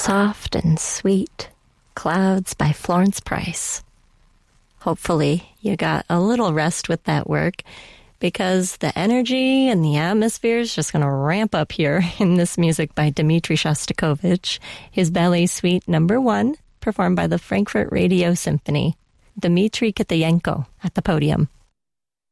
Soft and Sweet, Clouds by Florence Price. Hopefully you got a little rest with that work, because the energy and the atmosphere is just going to ramp up here in this music by Dmitri Shostakovich, his Ballet Suite No. 1, performed by the Frankfurt Radio Symphony. Dmitri Kitayenko at the podium.